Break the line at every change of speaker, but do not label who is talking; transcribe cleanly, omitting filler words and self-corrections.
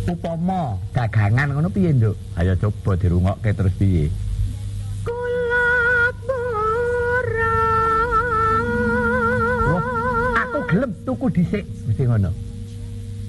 Upama dagangan ngono piye, Nduk? Ayo coba dirungokke terus piye? Aku gelem tuku dhisik mesti ngono.